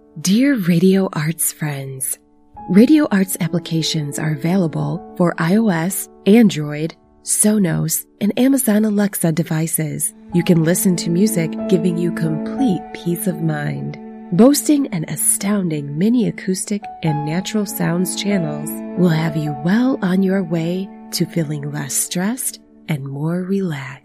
Dear Radio Arts friends, Radio Arts applications are available for iOS, Android, Sonos, and Amazon Alexa devices. You can listen to music giving you complete peace of mind. Boasting an astounding mini acoustic and natural sounds channels will have you well on your way to feeling less stressed and more relaxed.